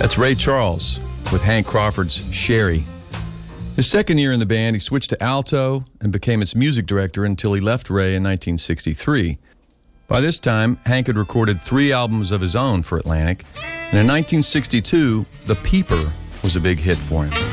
That's Ray Charles with Hank Crawford's Sherry. His second year in the band, he switched to alto and became its music director until he left Ray in 1963. By this time, Hank had recorded 3 albums of his own for Atlantic, and in 1962, The Peeper was a big hit for him.